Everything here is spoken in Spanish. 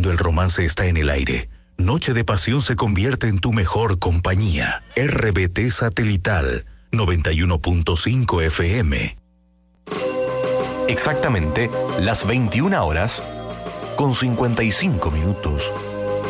cuando el romance está en el aire, Noche de Pasión se convierte en tu mejor compañía. RBT Satelital 91.5 FM. Exactamente las 21 horas con 55 minutos.